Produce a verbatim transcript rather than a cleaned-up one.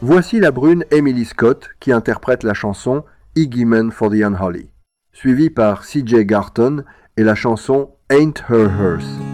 Voici la brune Emily Scott qui interprète la chanson Iggy Man for the Unholy, suivie par C J Garton et la chanson Ain't Her Hearse.